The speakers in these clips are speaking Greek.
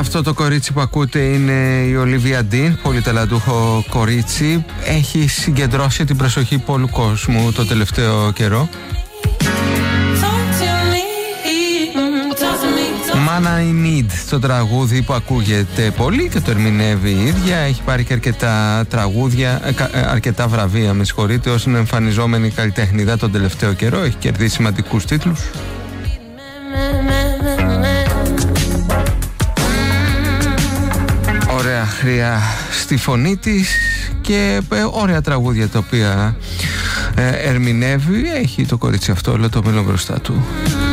Αυτό το κορίτσι που ακούτε είναι η Ολίβια Ντίν, πολύ ταλαντούχο κορίτσι. Έχει συγκεντρώσει την προσοχή πολλού κόσμου το τελευταίο καιρό. Mana I Need, το τραγούδι που ακούγεται πολύ και το ερμηνεύει η ίδια. Έχει πάρει και αρκετά τραγούδια, αρκετά βραβεία, με συγχωρείτε, ως εμφανιζόμενη καλλιτεχνίδα τον τελευταίο καιρό. Έχει κερδίσει σημαντικούς τίτλους. Ωραία χρειά στη φωνή της και ωραία τραγούδια τα οποία ερμηνεύει. Έχει το κορίτσι αυτό όλο το μέλλον μπροστά του.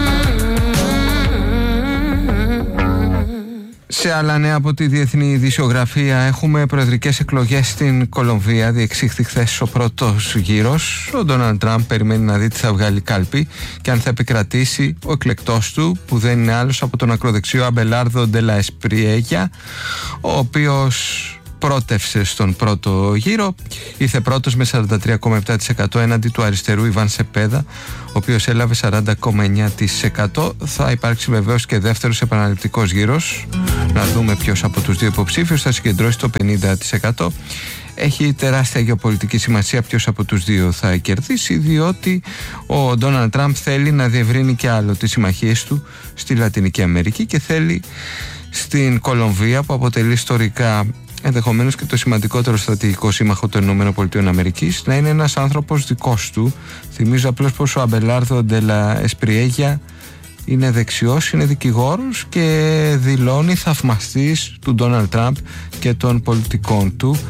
Σε άλλα νέα από τη διεθνή ειδησιογραφία, έχουμε προεδρικές εκλογές στην Κολομβία. Διεξήχθη χθες ο πρώτος γύρος. Ο Ντόναλντ Τραμπ περιμένει να δει τι θα βγάλει κάλπη και αν θα επικρατήσει ο εκλεκτός του, που δεν είναι άλλος από τον ακροδεξιό Αμπελάρδο Ντε λα Εσπριέγια, ο οποίος πρότευσε στον πρώτο γύρο. Ήρθε πρώτος με 43,7% έναντι του αριστερού Ιβάν Σεπέδα, ο οποίος έλαβε 40,9%. Θα υπάρξει βεβαίως και δεύτερος επαναληπτικός γύρος, να δούμε ποιος από τους δύο υποψήφιους θα συγκεντρώσει το 50%. Έχει τεράστια γεωπολιτική σημασία ποιος από τους δύο θα κερδίσει, διότι ο Ντόναλντ Τραμπ θέλει να διευρύνει και άλλο τις συμμαχίες του στη Λατινική Αμερική και θέλει στην Κολομβία, που αποτελεί ιστορικά ενδεχομένως και το σημαντικότερο στρατηγικό σύμμαχο των ΗΠΑ, να είναι ένας άνθρωπος δικός του. Θυμίζω απλώς πως ο Αμπελάρδο Ντε λα Εσπριέγια είναι δεξιός, είναι δικηγόρος και δηλώνει θαυμαστής του Ντόναλντ Τραμπ και των πολιτικών του.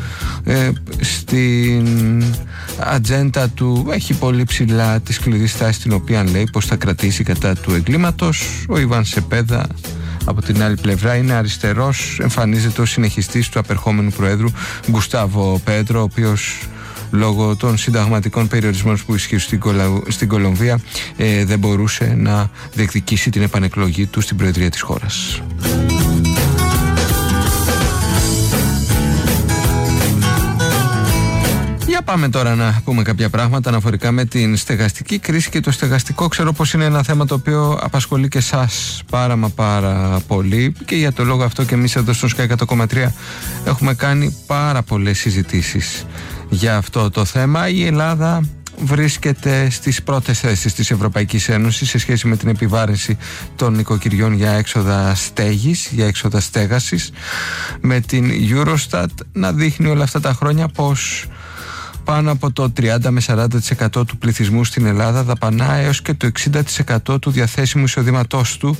Στην ατζέντα του έχει πολύ ψηλά τη σκληρή στάση, την οποία λέει πως θα κρατήσει κατά του εγκλήματος. Ο Ιβάν Σεπέδα από την άλλη πλευρά είναι αριστερός, εμφανίζεται ως συνεχιστής του απερχόμενου Προέδρου Γκουστάβο Πέτρο, ο οποίος λόγω των συνταγματικών περιορισμών που ισχύουν στην Κολομβία δεν μπορούσε να διεκδικήσει την επανεκλογή του στην Προεδρία της χώρας. Πάμε τώρα να πούμε κάποια πράγματα αναφορικά με την στεγαστική κρίση και το στεγαστικό. Ξέρω πως είναι ένα θέμα το οποίο απασχολεί και εσάς πάρα πολύ, και για το λόγο αυτό και εμείς εδώ στο Sky 100,3 έχουμε κάνει πάρα πολλές συζητήσεις για αυτό το θέμα. Η Ελλάδα βρίσκεται στις πρώτες θέσεις της Ευρωπαϊκής Ένωσης σε σχέση με την επιβάρυνση των νοικοκυριών για έξοδα στέγης, για έξοδα στέγασης, με την Eurostat να δείχνει όλα αυτά τα χρόνια πως πάνω από το 30 με 40% του πληθυσμού στην Ελλάδα δαπανά έως και το 60% του διαθέσιμου εισοδήματός του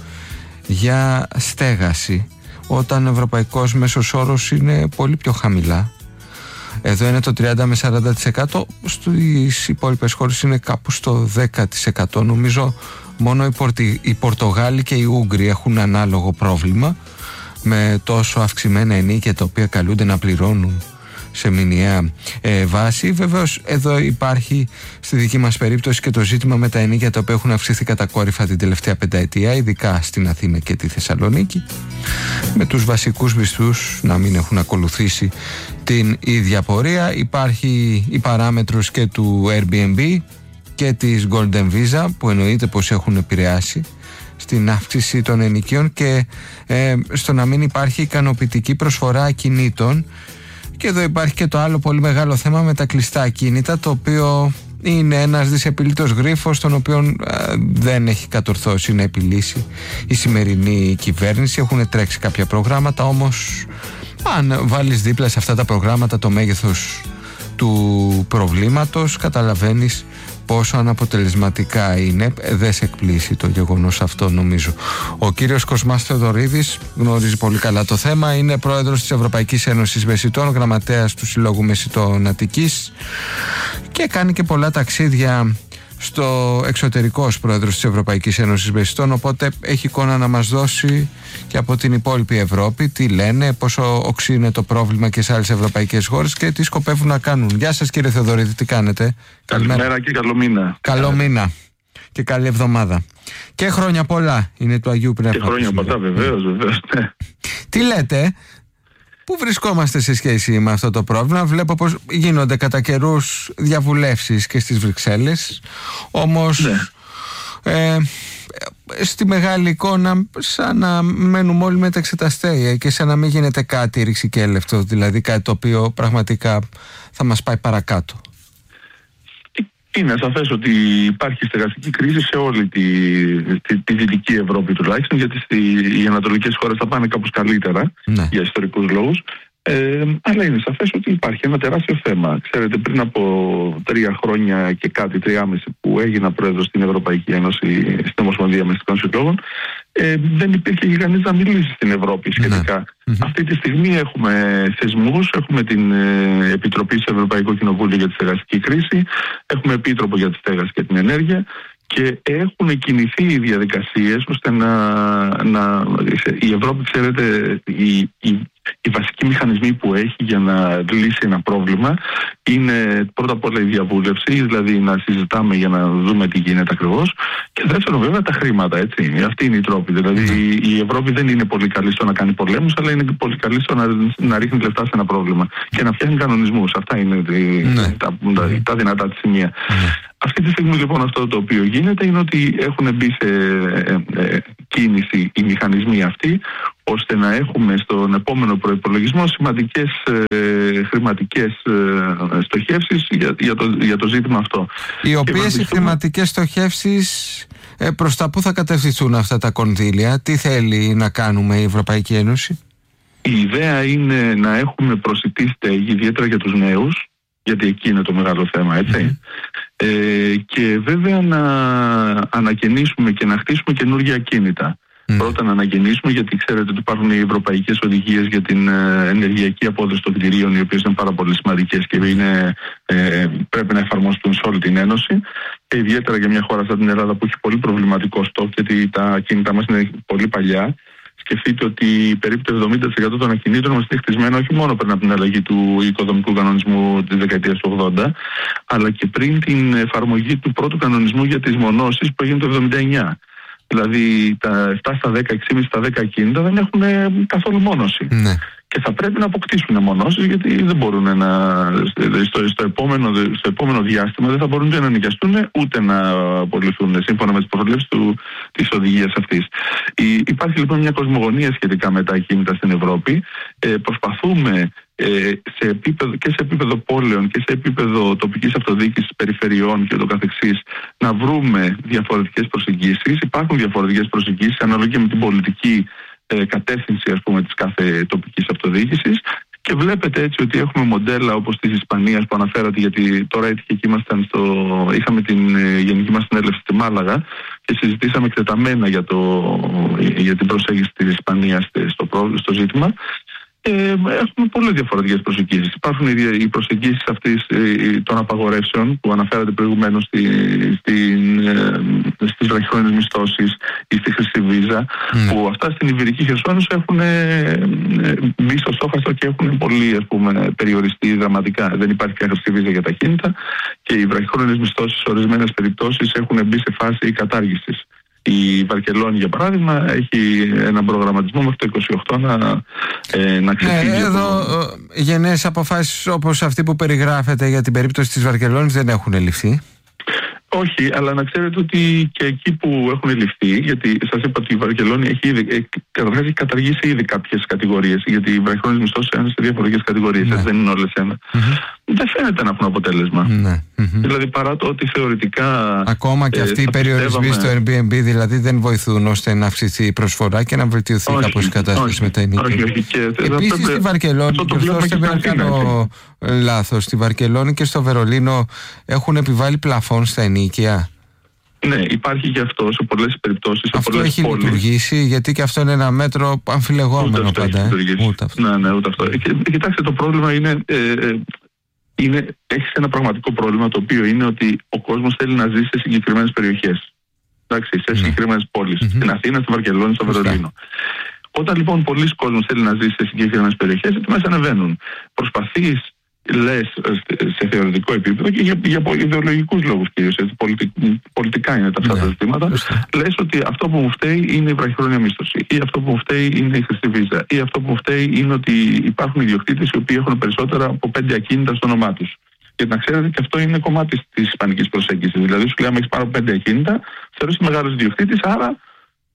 για στέγαση, όταν ο ευρωπαϊκός μέσος όρος είναι πολύ πιο χαμηλά. Εδώ είναι το 30 με 40%, στις υπόλοιπες χώρες είναι κάπου στο 10%. Νομίζω μόνο οι Πορτογάλοι και οι Ούγγροι έχουν ανάλογο πρόβλημα, με τόσο αυξημένα ενίκια τα οποία καλούνται να πληρώνουν σε μηνιαία βάση. Βεβαίως εδώ υπάρχει στη δική μας περίπτωση και το ζήτημα με τα ενίκια τα οποία έχουν αυξηθεί κατακόρυφα την τελευταία πενταετία, ειδικά στην Αθήνα και τη Θεσσαλονίκη, με τους βασικούς μισθούς να μην έχουν ακολουθήσει την ίδια πορεία. Υπάρχει η παράμετρος και του Airbnb και της Golden Visa, που εννοείται πως έχουν επηρεάσει στην αύξηση των ενοικίων και στο να μην υπάρχει ικανοποιητική προσφορά ακινήτων. Και εδώ υπάρχει και το άλλο πολύ μεγάλο θέμα με τα κλειστά ακίνητα, το οποίο είναι ένας δυσεπιλήτως γρίφος, τον οποίο δεν έχει κατορθώσει να επιλύσει η σημερινή κυβέρνηση. Έχουν τρέξει κάποια προγράμματα, όμως αν βάλεις δίπλα σε αυτά τα προγράμματα το μέγεθος του προβλήματος, καταλαβαίνεις πόσο αναποτελεσματικά είναι. Δεν σε εκπλήσει το γεγονός αυτό, νομίζω. Ο κύριος Κοσμάς Θεοδωρίδης γνωρίζει πολύ καλά το θέμα. Είναι πρόεδρος της Ευρωπαϊκής Ένωσης Μεσιτών, γραμματέας του Συλλόγου Μεσιτών Αττικής και κάνει και πολλά ταξίδια στο εξωτερικό ως πρόεδρος της Ευρωπαϊκής Ένωσης Μεσιτών, οπότε έχει εικόνα να μας δώσει και από την υπόλοιπη Ευρώπη τι λένε, πόσο οξύ είναι το πρόβλημα και σε άλλες ευρωπαϊκές χώρες και τι σκοπεύουν να κάνουν. Γεια σας κύριε Θεοδωρίδη, τι κάνετε? Καλημέρα και καλό μήνα. Καλό μήνα και καλή εβδομάδα. Και χρόνια πολλά είναι του Αγίου Πνεύματος. Και χρόνια πολλά, βεβαίως. Τι λέτε? Πού βρισκόμαστε σε σχέση με αυτό το πρόβλημα? Βλέπω πως γίνονται κατά καιρούς διαβουλεύσεις και στις Βρυξέλλες, όμως στη μεγάλη εικόνα σαν να μένουμε όλοι μεταξεταστέοι και σαν να μην γίνεται κάτι ρηξικέλευτο, δηλαδή κάτι το οποίο πραγματικά θα μας πάει παρακάτω. Είναι σαφές ότι υπάρχει στεγαστική κρίση σε όλη τη Δυτική Ευρώπη τουλάχιστον, γιατί οι ανατολικές χώρες θα πάνε κάπως καλύτερα, ναι, για ιστορικούς λόγους. Αλλά είναι σαφές ότι υπάρχει ένα τεράστιο θέμα. Ξέρετε, πριν από 3 χρόνια και κάτι, 3,5 που έγινα πρόεδρος στην Ευρωπαϊκή Ένωση, στην Ομοσπονδία Μυστικών Συλλόγων, δεν υπήρχε και κανείς να μιλήσει στην Ευρώπη σχετικά. Αυτή τη στιγμή έχουμε θεσμούς, έχουμε την Επιτροπή στο Ευρωπαϊκό Κοινοβούλιο για τη στεγαστική κρίση, έχουμε Επίτροπο για τη στέγαση και την ενέργεια, και έχουν κινηθεί οι διαδικασίες ώστε η Ευρώπη, ξέρετε, οι βασικοί μηχανισμοί που έχει για να λύσει ένα πρόβλημα είναι πρώτα απ' όλα η διαβούλευση, δηλαδή να συζητάμε για να δούμε τι γίνεται ακριβώς, και δεύτερον βέβαια τα χρήματα, έτσι. Αυτή είναι η τρόπη. Δηλαδή η Ευρώπη δεν είναι πολύ καλή στο να κάνει πολέμους, αλλά είναι πολύ καλή στο να ρίχνει λεφτά σε ένα πρόβλημα και να φτιάχνει κανονισμούς. Αυτά είναι τα δυνατά της σημεία. Αυτή τη στιγμή λοιπόν αυτό το οποίο γίνεται είναι ότι έχουν μπει σε κίνηση οι μηχανισμοί αυτοί, ώστε να έχουμε στον επόμενο προϋπολογισμό σημαντικές χρηματικές στοχεύσεις για το ζήτημα αυτό. Οι οποίες οι χρηματικές στοχεύσεις προς τα πού θα κατευθυνθούν αυτά τα κονδύλια, τι θέλει να κάνουμε η Ευρωπαϊκή Ένωση? Η ιδέα είναι να έχουμε προσιτή στέγη, ιδιαίτερα για τους νέους, γιατί εκεί είναι το μεγάλο θέμα, έτσι. Και βέβαια να ανακαινήσουμε και να χτίσουμε καινούργια ακίνητα. Πρώτα να ανακαινήσουμε, γιατί ξέρετε ότι υπάρχουν οι ευρωπαϊκές οδηγίες για την ενεργειακή απόδοση των κτηρίων, οι οποίες είναι πάρα πολύ σημαντικές και πρέπει να εφαρμοστούν σε όλη την Ένωση. Και ιδιαίτερα για μια χώρα σαν την Ελλάδα που έχει πολύ προβληματικό στόκ, γιατί τα ακίνητα μας είναι πολύ παλιά. Σκεφτείτε ότι περίπου το 70% των ακινήτων μας είναι χτισμένα όχι μόνο πριν από την αλλαγή του οικοδομικού κανονισμού της δεκαετίας του 80, αλλά και πριν την εφαρμογή του πρώτου κανονισμού για τις μονώσεις που έγινε το 79. Δηλαδή τα 7 στα 10, 6,5 στα 10 ακίνητα δεν έχουν καθόλου μόνωση. Ναι. Και θα πρέπει να αποκτήσουν μονώσεις, γιατί δεν μπορούν στο επόμενο διάστημα δεν θα μπορούν ούτε να νοικιαστούν ούτε να απολυθούν σύμφωνα με τις προβλέψεις της οδηγίας αυτής. Υπάρχει λοιπόν μια κοσμογονία σχετικά με τα ακίνητα στην Ευρώπη. Προσπαθούμε και σε επίπεδο πόλεων και σε επίπεδο τοπικής αυτοδιοίκησης, περιφερειών και το καθεξής να βρούμε διαφορετικές προσεγγίσεις. Υπάρχουν διαφορετικές προσεγγίσεις ανάλογα και με την πολιτική κατεύθυνση, ας πούμε, της κάθε τοπικής αυτοδιοίκησης, και βλέπετε έτσι ότι έχουμε μοντέλα όπως της Ισπανίας που αναφέρατε, γιατί τώρα έτυχε και είχαμε την γενική μας συνέλευση στη Μάλαγα και συζητήσαμε εκτεταμένα για την προσέγγιση της Ισπανίας στο ζήτημα. Έχουμε πολλές διαφορετικές προσεγγίσεις. Υπάρχουν οι προσεγγίσεις αυτής των απαγορεύσεων που αναφέρατε προηγουμένως στις βραχυχρόνιες μισθώσεις ή στη χρυσή βίζα, που αυτά στην Ιβηρική Χερσόνησο έχουν μπει στο στόχαστρο και έχουν πολύ, ας πούμε, περιοριστεί δραματικά. Δεν υπάρχει πια χρυσή βίζα για τα ακίνητα και οι βραχυχρόνιες μισθώσεις σε ορισμένες περιπτώσεις έχουν μπει σε φάση κατάργησης. Η Βαρκελόνη, για παράδειγμα, έχει έναν προγραμματισμό μέχρι το 28 να ξεφύγει. Εδώ γενναίες αποφάσεις όπως αυτή που περιγράφεται για την περίπτωση της Βαρκελόνης δεν έχουν ληφθεί. Όχι, αλλά να ξέρετε ότι και εκεί που έχουν ληφθεί, γιατί σας είπα ότι η Βαρκελόνη έχει καταργήσει ήδη κάποιες κατηγορίες, γιατί οι βραχυχρόνιες μισθώσεις είναι σε διαφορετικές κατηγορίες, δεν είναι όλες ένα. Δεν φαίνεται να έχουν αποτέλεσμα. Δηλαδή, παρά το ότι θεωρητικά. Ακόμα και αυτοί οι περιορισμοί στο Airbnb δηλαδή δεν βοηθούν ώστε να αυξηθεί η προσφορά και να βελτιωθεί κάπως η κατάσταση με τα ενοικία. Επίσης στη Βαρκελόνη, και αυτό δεν κάνω λάθος, στη Βαρκελόνη και στο Βερολίνο έχουν επιβάλει πλαφόν στα ενοικία. Ναι, υπάρχει και αυτό σε πολλές περιπτώσεις. Αυτό έχει λειτουργήσει, γιατί και αυτό είναι ένα μέτρο αμφιλεγόμενο πάντα. Ούτε αυτό. Κοιτάξτε, το πρόβλημα έχει ένα πραγματικό πρόβλημα, το οποίο είναι ότι ο κόσμος θέλει να ζει σε συγκεκριμένες περιοχές. Εντάξει, σε συγκεκριμένες πόλεις. Στην Αθήνα, στη Βαρκελόνη, στο Βερολίνο. Όταν λοιπόν πολλοί κόσμος θέλει να ζει σε συγκεκριμένες περιοχές, οι τιμές ανεβαίνουν. Προσπαθείς, λες, σε θεωρητικό επίπεδο και για ιδεολογικούς λόγους κυρίως, πολιτικά είναι αυτά τα ζητήματα, λες ότι αυτό που μου φταίει είναι η βραχυχρόνια μίσθωση, ή αυτό που μου φταίει είναι η χρυσή βίζα, ή αυτό που μου φταίει είναι ότι υπάρχουν ιδιοκτήτες οι οποίοι έχουν περισσότερα από 5 ακίνητα στο όνομά τους. Γιατί να ξέρετε και αυτό είναι κομμάτι της ισπανικής προσέγγισης. Δηλαδή, σου λέει, αν έχεις πάνω από 5 ακίνητα, θεωρείς μεγάλος ιδιοκτήτης, άρα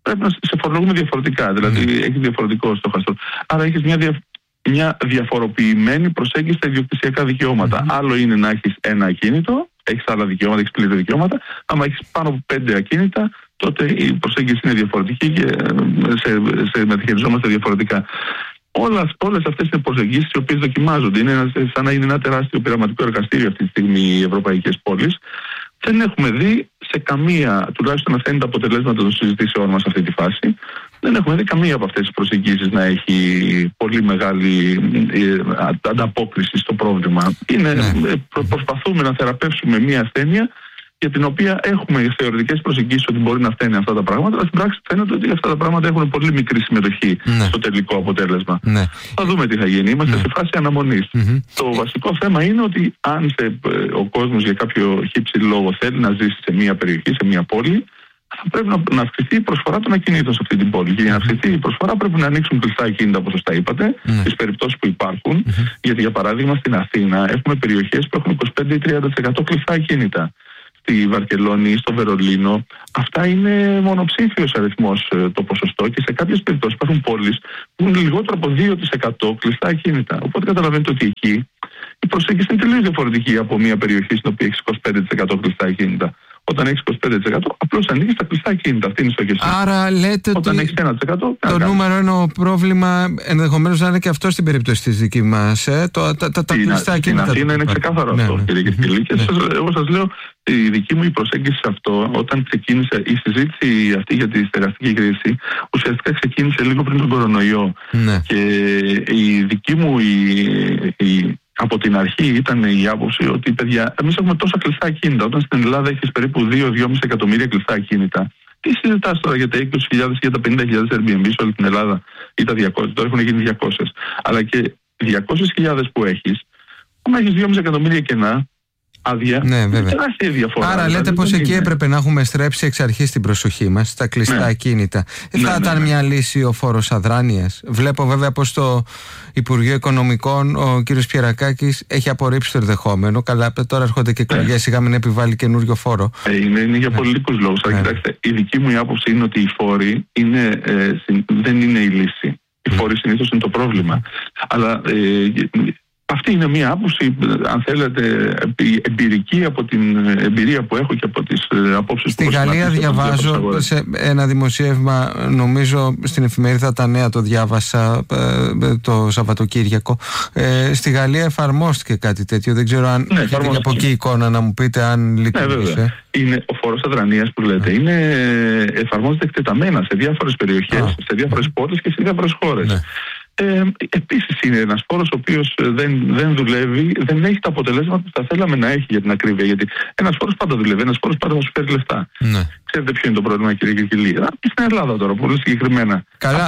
πρέπει να σε φορολογούμε διαφορετικά. Δηλαδή, έχει διαφορετικό στόχαστρο. Άρα, έχει μια διαφοροποιημένη προσέγγιση στα ιδιοκτησιακά δικαιώματα. Άλλο είναι να έχει ένα ακίνητο, έχει άλλα δικαιώματα, έχει πλήρη δικαιώματα. Άμα έχει πάνω από 5 ακίνητα, τότε η προσέγγιση είναι διαφορετική και σε μεταχειριζόμαστε διαφορετικά. Όλες αυτές είναι προσεγγίσεις οι οποίες δοκιμάζονται. Είναι σαν να είναι ένα τεράστιο πειραματικό εργαστήριο αυτή τη στιγμή οι ευρωπαϊκές πόλεις. Δεν έχουμε δει σε καμία, τουλάχιστον αυτά είναι τα αποτελέσματα των συζητήσεών μας σε αυτή τη φάση, δεν έχουμε δει καμία από αυτές τις προσεγγίσεις να έχει πολύ μεγάλη ανταπόκριση στο πρόβλημα. Προσπαθούμε να θεραπεύσουμε μια ασθένεια για την οποία έχουμε θεωρητικές προσεγγίσεις ότι μπορεί να φταίνει αυτά τα πράγματα, αλλά στην πράξη φαίνεται ότι αυτά τα πράγματα έχουν πολύ μικρή συμμετοχή στο τελικό αποτέλεσμα. Θα δούμε τι θα γίνει. Είμαστε σε φάση αναμονής. Το βασικό θέμα είναι ότι αν ο κόσμος για κάποιο χύψη λόγο θέλει να ζήσει σε μια περιοχή, σε μια πόλη, θα πρέπει να αυξηθεί η προσφορά των ακινήτων σε αυτή την πόλη. Και για να αυξηθεί η προσφορά πρέπει να ανοίξουν κλειστά ακίνητα, όπως σωστά είπατε, στις περιπτώσεις που υπάρχουν. Γιατί, για παράδειγμα, στην Αθήνα έχουμε περιοχές που έχουν 25-30% κλειστά ακίνητα. Στη Βαρκελόνη, στο Βερολίνο, αυτά είναι μονοψήφιος αριθμός το ποσοστό και σε κάποιες περιπτώσεις υπάρχουν πόλεις που είναι λιγότερο από 2% κλειστά ακίνητα. Οπότε καταλαβαίνετε ότι εκεί η προσέγγιση είναι τελείως διαφορετική από μια περιοχή στην οποία έχει 25% κλειστά ακίνητα. Όταν έχεις 25% απλώς ανοίγεις τα κλειστά ακίνητα. Αυτή είναι η στόχευση. Άρα λέτε όταν ότι 100%, το νούμερο 1 πρόβλημα ενδεχομένως να είναι και αυτό στην περίπτωση της δική μας. Τα κλειστά ακίνητα. Στην Αθήνα είναι ξεκάθαρο αυτό, κύριε Κεφτηλή. Και εγώ σας λέω, η δική μου η προσέγγιση σε αυτό, όταν ξεκίνησε η συζήτηση αυτή για τη στεγαστική κρίση, ουσιαστικά ξεκίνησε λίγο πριν τον κορονοϊό. Και η δική μου από την αρχή ήταν η άποψη ότι, παιδιά, εμείς έχουμε τόσα κλειστά ακίνητα. Όταν στην Ελλάδα έχεις περίπου 2-2,5 εκατομμύρια κλειστά ακίνητα, τι συζητάς τώρα για τα 20.000 και για τα 50.000 Airbnb σε όλη την Ελλάδα ή τα 200, τώρα έχουν γίνει 200. Αλλά και 200.000 που έχεις, όταν έχεις 2,5 εκατομμύρια κενά, άδεια, τεράστια διαφορά. Άρα λέτε πως εκεί έπρεπε να έχουμε στρέψει εξ αρχής την προσοχή μας στα κλειστά ακίνητα. Θα ήταν μια λύση ο φόρος αδράνειας? Βλέπω βέβαια πως το Υπουργείο Οικονομικών, ο κύριος Πιερακάκης, έχει απορρίψει το ενδεχόμενο. Καλά, τώρα έρχονται και εκλογές, σιγά μην επιβάλλει καινούριο φόρο. Είναι για πολιτικούς λόγους. Κοιτάξτε, η δική μου άποψη είναι ότι οι φόροι δεν είναι η λύση. Οι φόροι συνήθως είναι το πρόβλημα. Αλλά αυτή είναι μια άποψη, αν θέλετε, εμπειρική από την εμπειρία που έχω και από τις απόψεις που έχω. Στη Γαλλία διαβάζω σε ένα δημοσίευμα, νομίζω στην εφημερίδα Τα Νέα το διάβασα το Σαββατοκύριακο. Στη Γαλλία εφαρμόστηκε κάτι τέτοιο. Δεν ξέρω αν έχετε και από εκεί εικόνα να μου πείτε αν λειτουργήσε. Είναι ο φόρος αδρανείας που λέτε. Εφαρμόζεται εκτεταμένα σε διάφορες περιοχές, σε διάφορες πόλεις και σε διάφορες χώρες. Επίσης είναι ένας φόρος ο οποίος δεν δουλεύει, δεν έχει τα αποτελέσματα που θα θέλαμε να έχει, για την ακρίβεια. Γιατί ένας φόρος πάντα δουλεύει, ένας φόρος πάντα θα σου φέρει λεφτά. Ξέρετε ποιο είναι το πρόβλημα, κύριε Κυρκυλή? Στην Ελλάδα τώρα, πολύ συγκεκριμένα. Καλά,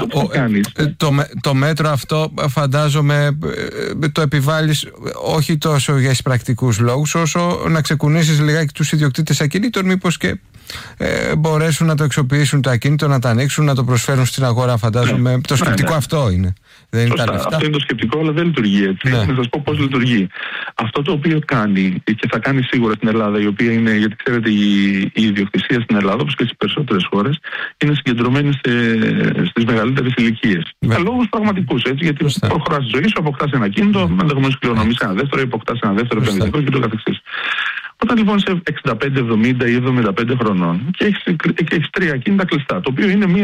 το μέτρο αυτό φαντάζομαι το επιβάλλεις όχι τόσο για πρακτικούς λόγους, όσο να ξεκουνήσεις λιγάκι τους ιδιοκτήτες ακινήτων, μήπως και μπορέσουν να το αξιοποιήσουν το ακίνητο, να το ανοίξουν, να το προσφέρουν στην αγορά. Φαντάζομαι το σκεπτικό αυτό είναι. Δεν είναι αυτό είναι το σκεπτικό, αλλά δεν λειτουργεί έτσι. Να σας πω πώς λειτουργεί. Αυτό το οποίο κάνει και θα κάνει σίγουρα στην Ελλάδα, η οποία είναι, γιατί ξέρετε, η ιδιοκτησία στην Ελλάδα, όπως και στις περισσότερες χώρες, είναι συγκεντρωμένη στις μεγαλύτερες ηλικίες. Για λόγους πραγματικούς, έτσι, γιατί προχωράς τη ζωή σου, αποκτάς ένα ακίνητο, ενδεχομένως κληρονομείς ένα δεύτερο ή αποκτάς ένα δεύτερο επενδυτικό κ.ο.κ. Όταν λοιπόν είσαι 65, 70 ή 75 χρονών και έχεις 3 ακίνητα κλειστά, το οποίο είναι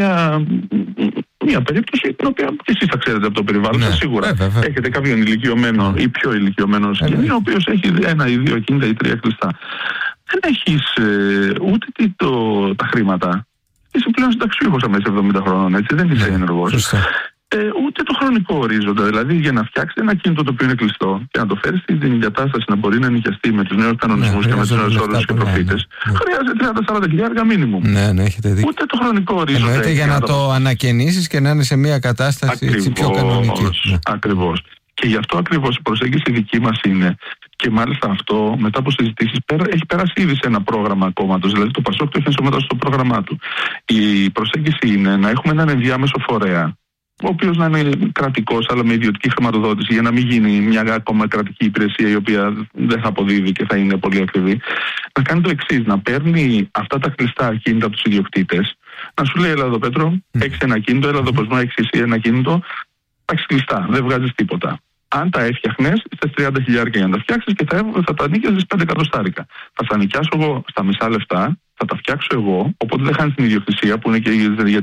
μια περίπτωση την οποία και εσείς θα ξέρετε από το περιβάλλον σας σίγουρα. Έχετε κάποιον ηλικιωμένο ή πιο ηλικιωμένο σκηνή, ο οποίος έχει 1 ή 2 ακίνητα ή 3 κλειστά. Δεν έχεις ούτε τα χρήματα. Είσαι πλέον συνταξιούχος αμέσως 70 χρονών, έτσι, δεν είσαι ενεργός. Ούτε το χρονικό ορίζοντα. Δηλαδή, για να φτιάξει ένα ακίνητο το οποίο είναι κλειστό και να το φέρει στην κατάσταση να μπορεί να νοικιαστεί με τους νέους κανονισμούς και με τους νέους όρους και προφήτες, χρειάζεται 30-40 χιλιάρικα μίνιμουμ. Ναι, έχετε δίκιο. Ούτε το χρονικό ορίζοντα. Εννοείται για να το ανακαινήσεις και να είναι σε μια κατάσταση έτσι πιο κανονική. Ακριβώς. Και γι' αυτό ακριβώς η προσέγγιση δική μας είναι. Και μάλιστα αυτό, μετά από συζητήσεις, έχει περάσει ήδη σε ένα πρόγραμμα κόμματος. Δηλαδή, το ΠΑΣΟΚ το έχει ενσωματώσει στο πρόγραμμά του. Η προσέγγιση είναι να έχουμε έναν ενδιάμεσο φορέα, ο οποίος να είναι κρατικός, αλλά με ιδιωτική χρηματοδότηση, για να μην γίνει μια ακόμα κρατική υπηρεσία η οποία δεν θα αποδίδει και θα είναι πολύ ακριβή. Να κάνει το εξής: να παίρνει αυτά τα κλειστά ακίνητα από τους ιδιοκτήτες, να σου λέει: έλα εδώ, Πέτρο, έχεις ένα κινητό, έλα εδώ, Κοσμά, έχεις εσύ ένα κινητό. Έχεις κλειστά, δεν βγάζεις τίποτα. Αν τα έφτιαχνες, στις 30.000 για να τα φτιάξεις και θα τα νοίκιαζες στις 5 εκατοστάρικα. Θα τα νοικιάσω εγώ στα μισά λεφτά, θα τα φτιάξω εγώ, οπότε δεν χάνεις την ιδιοκτησία που είναι και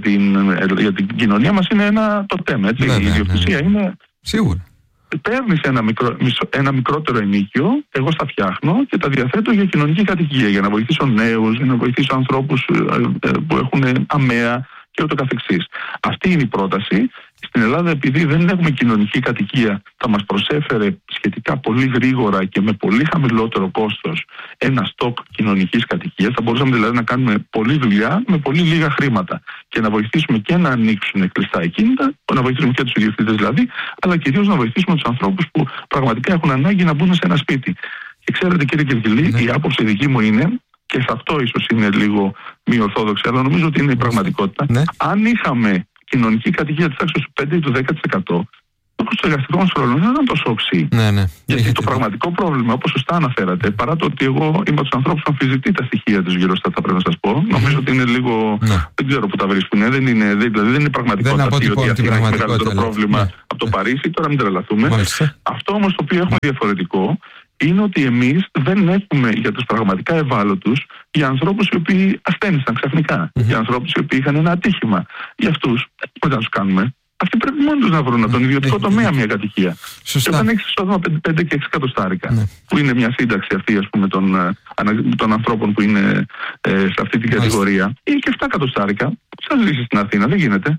για την κοινωνία μας είναι ένα τοτέμ, έτσι. Η ιδιοκτησία είναι. Σίγουρα. Παίρνεις ένα μικρότερο ενίκιο, εγώ στα φτιάχνω και τα διαθέτω για κοινωνική κατοικία, για να βοηθήσω νέους, για να βοηθήσω ανθρώπους που έχουν αμαία και ούτω καθεξής. Αυτή είναι η πρόταση. Στην Ελλάδα, επειδή δεν έχουμε κοινωνική κατοικία, θα μας προσέφερε σχετικά πολύ γρήγορα και με πολύ χαμηλότερο κόστος ένα στόκ κοινωνικής κατοικίας. Θα μπορούσαμε δηλαδή να κάνουμε πολλή δουλειά με πολύ λίγα χρήματα και να βοηθήσουμε και να ανοίξουν κλειστά ακίνητα, να βοηθήσουμε και τους ιδιοκτήτες δηλαδή, αλλά κυρίως να βοηθήσουμε τους ανθρώπους που πραγματικά έχουν ανάγκη να μπουν σε ένα σπίτι. Και ξέρετε, κύριε Κυρκυλή, η άποψη δική μου είναι, και σε αυτό ίσως είναι λίγο μη ορθόδοξη, αλλά νομίζω ότι είναι η πραγματικότητα. Αν είχαμε κοινωνική κατοικία της τάξης του 5% ή του 10%, το εργαστικό μας χρόνο δεν ήταν τόσο οξύ. Γιατί το πραγματικό πρόβλημα, όπως σωστά αναφέρατε, παρά το ότι εγώ είμαι από τους ανθρώπους που αμφισβητεί τα στοιχεία της Eurostat, θα πρέπει να σας πω, νομίζω ότι είναι λίγο. Δεν ξέρω που τα βρίσκουν. Δεν είναι πραγματικότητα ότι έχει μεγαλύτερο πρόβλημα από το Παρίσι. Τώρα μην τρελαθούμε. Αυτό όμως το οποίο έχουμε διαφορετικό είναι ότι εμείς δεν έχουμε για τους πραγματικά ευάλωτους, για ανθρώπους οι οποίοι ασθένησαν ξαφνικά, για ανθρώπους οι οποίοι είχαν ένα ατύχημα. Για αυτούς δεν να τους κάνουμε. Αυτοί πρέπει μόνοι τους να βρουν από τον ιδιωτικό τομέα μια κατοικία. Σωστά. Και όταν έχεις εισόδημα 5 και 6 εκατοστάρικα, που είναι μια σύνταξη αυτή, ας πούμε, των ανθρώπων που είναι σε αυτή την κατηγορία, ή και 7 εκατοστάρικα, θα ζήσεις στην Αθήνα, δεν γίνεται.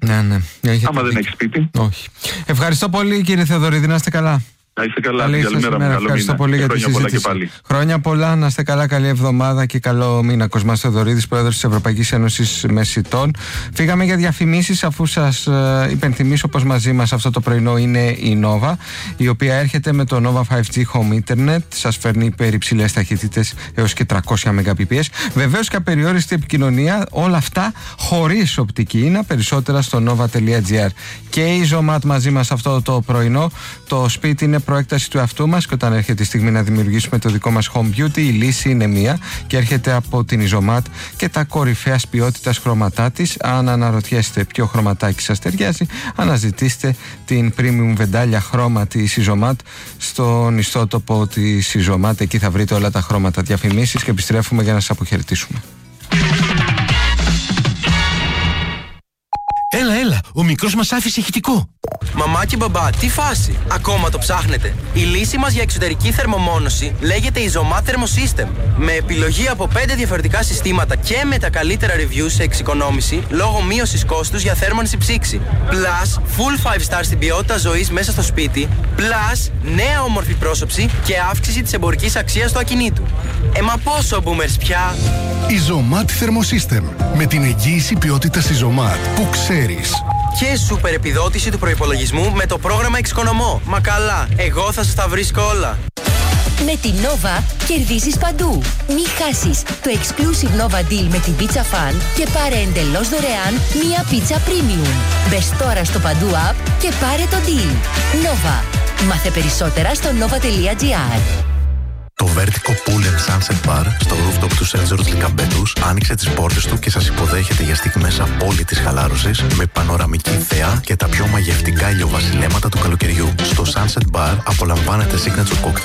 Άμα δεν έχεις σπίτι. Όχι. Ευχαριστώ πολύ, κύριε Θεοδωρίδη, να είστε καλά. Να είστε καλά, καλημέρα μου, καλό ευχαριστώ πολύ για τη συζήτηση. Χρόνια πολλά, να είστε καλά, καλή εβδομάδα και καλό μήνα. Κοσμάς Θεοδωρίδης, πρόεδρος της Ευρωπαϊκής Ένωσης Μεσιτών. Φύγαμε για διαφημίσεις, αφού σας υπενθυμίσω πως μαζί μας αυτό το πρωινό είναι η Nova, η οποία έρχεται με το Nova 5G Home Internet. Σας φέρνει υπερυψηλές ταχύτητες έως και 300 Mbps. Βεβαίως και απεριόριστη επικοινωνία, όλα αυτά χωρίς οπτική ίνα. Περισσότερα στο nova.gr. Και η Zomat μαζί μας αυτό το πρωινό. Το σπίτι είναι προέκταση του εαυτού μας και όταν έρχεται η στιγμή να δημιουργήσουμε το δικό μας home beauty, η λύση είναι μία και έρχεται από την Izomat και τα κορυφαίας ποιότητας χρώματά της. Αν αναρωτιέστε ποιο χρωματάκι σας ταιριάζει, αναζητήστε την premium βεντάλια χρώμα της Izomat στον ιστότοπο της Izomat. Εκεί θα βρείτε όλα τα χρώματα. Διαφημίσεις και επιστρέφουμε για να σας αποχαιρετήσουμε. Έλα, ο μικρός μας άφησε ηχητικό. Μαμά και μπαμπά, τι φάση, ακόμα το ψάχνετε? Η λύση μας για εξωτερική θερμομόνωση λέγεται Izomat Thermosystem. Με επιλογή από 5 διαφορετικά συστήματα και με τα καλύτερα reviews σε εξοικονόμηση λόγω μείωσης κόστους για θέρμανση ψήξη. Plus, full 5 star στην ποιότητα ζωής μέσα στο σπίτι. Plus, νέα όμορφη πρόσωψη και αύξηση της εμπορικής αξίας του ακινήτου. Μα πόσο boomers πια? Izomat Thermosystem. Με την εγγύηση ποιότητας Izomat που ξέρεις. Και σούπερ επιδότηση του προϋπολογισμού με το πρόγραμμα Εξοικονομώ. Μα καλά, εγώ θα σας τα βρίσκω όλα. Με τη Nova κερδίζεις παντού. Μη χάσεις το exclusive Nova Deal με την Pizza Fan και πάρε εντελώς δωρεάν μία πίτσα premium. Μπες τώρα στο Παντού App και πάρε το deal. Nova. Μάθε περισσότερα στο nova.gr. Το Vertico Pool and Sunset Bar στο rooftop του St. George Λυκαμπέτους άνοιξε τις πόρτες του και σας υποδέχεται για στιγμές απόλυτης χαλάρωσης με πανοραμική θέα και τα πιο μαγευτικά ηλιοβασιλέματα του καλοκαιριού. Στο Sunset Bar απολαμβάνετε signature cocktail